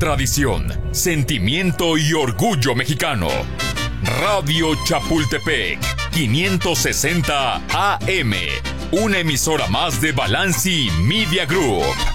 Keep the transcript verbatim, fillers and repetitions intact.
tradición, sentimiento y orgullo mexicano. Radio Chapultepec, quinientos sesenta A M, una emisora más de Balanci Media Group.